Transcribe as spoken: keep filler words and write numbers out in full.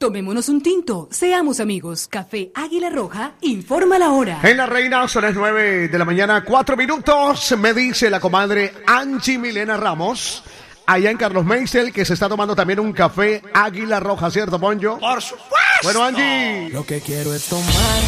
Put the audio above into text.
Tomémonos un tinto, seamos amigos. Café Águila Roja, informa la hora. En La Reina son las nueve de la mañana, cuatro minutos. Me dice la comadre Angie Milena Ramos, allá en Carlos Meisel, que se está tomando también un café Águila Roja, ¿cierto, Poncho? Por supuesto. Bueno, Angie. Lo que quiero es tomar